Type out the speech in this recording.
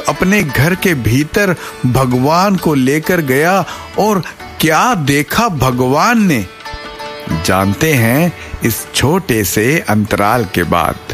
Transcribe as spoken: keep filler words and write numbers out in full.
अपने घर के भीतर भगवान को लेकर गया और क्या देखा भगवान ने, जानते हैं इस छोटे से अंतराल के बाद।